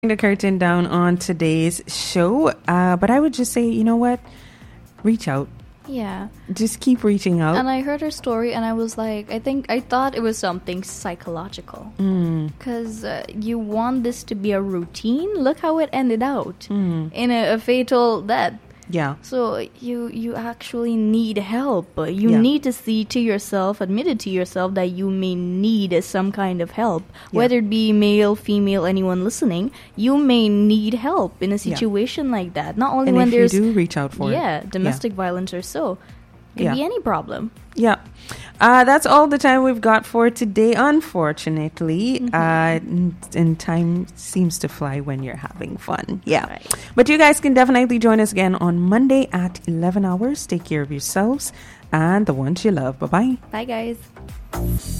The curtain down on today's show, but I would just say, you know what? Reach out. Yeah. Just keep reaching out. And I heard her story and I was like, I thought it was something psychological. Because you want this to be a routine. Look how it ended out in a fatal death. Yeah. So you actually need help. You need to see to yourself, admit it to yourself that you may need some kind of help. Whether it be male, female, anyone listening, you may need help in a situation like that. Not only and when if there's you do, reach out for it. Domestic violence or so. Could be any problem. Yeah. That's all the time we've got for today, unfortunately. And time seems to fly when you're having fun. Yeah. Right. But you guys can definitely join us again on Monday at 11 hours. Take care of yourselves and the ones you love. Bye-bye. Bye, guys.